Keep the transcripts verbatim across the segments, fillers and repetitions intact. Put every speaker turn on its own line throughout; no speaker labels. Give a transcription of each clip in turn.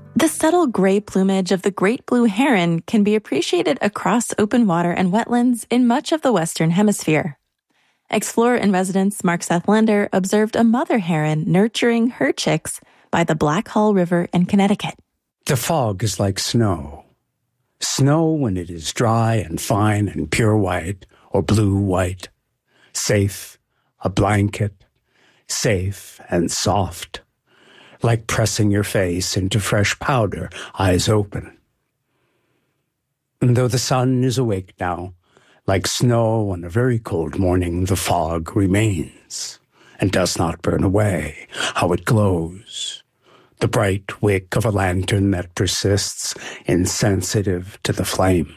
The subtle gray plumage of the great blue heron can be appreciated across open water and wetlands in much of the Western Hemisphere. Explorer-in-residence Mark Seth Lender observed a mother heron nurturing her chicks by the Black Hall River in Connecticut.
The fog is like snow. Snow when it is dry and fine and pure white or blue-white. Safe, a blanket, safe and soft. Like pressing your face into fresh powder, eyes open. And though the sun is awake now, like snow on a very cold morning, the fog remains and does not burn away. How it glows. The bright wick of a lantern that persists, insensitive to the flame.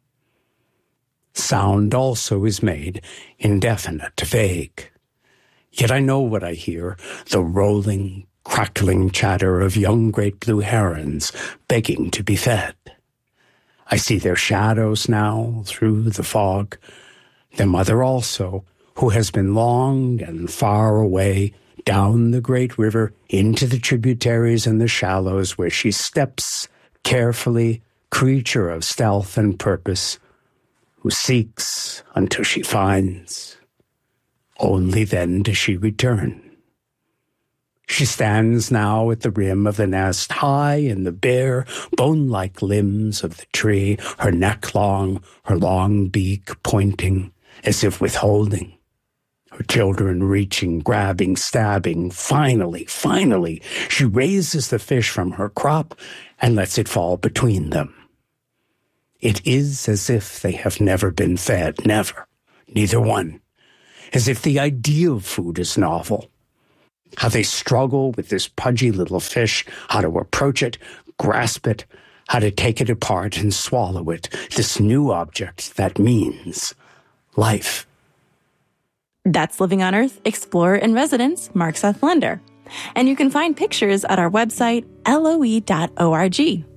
Sound also is made indefinite, vague. Yet I know what I hear, the rolling, crackling chatter of young great blue herons begging to be fed. I see their shadows now through the fog, their mother also, who has been long and far away down the great river into the tributaries and the shallows where she steps carefully, creature of stealth and purpose, who seeks until she finds. Only then does she return. She stands now at the rim of the nest, high in the bare, bone-like limbs of the tree, her neck long, her long beak pointing, as if withholding. Her children reaching, grabbing, stabbing. Finally, finally, she raises the fish from her crop and lets it fall between them. It is as if they have never been fed, never, neither one. As if the idea of food is novel. How they struggle with this pudgy little fish, how to approach it, grasp it, how to take it apart and swallow it, this new object that means life.
That's Living on Earth Explorer-in-Residence Mark Seth Lender. And you can find pictures at our website, L O E dot org.